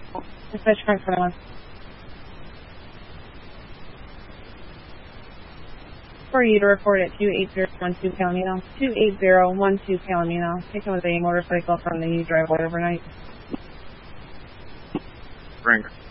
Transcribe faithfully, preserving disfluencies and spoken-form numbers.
Dispatch Frank twenty-one. For you to report at two eight zero one two Palomino. two eight zero one two Palomino. Taken with a motorcycle from the driveway overnight. Frank.